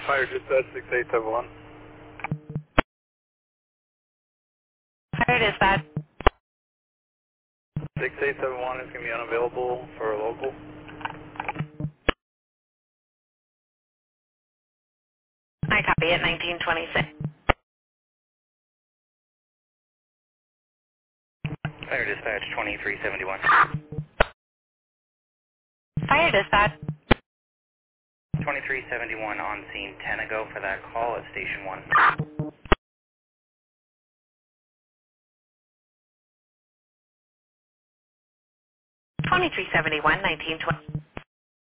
Fire dispatch 6871. Fire dispatch. 6871 is going to be unavailable for a local. I copy it, 1926. Fire dispatch 2371. Fire dispatch. 2371 on scene 10 ago for that call at station 1. 2371, 1920.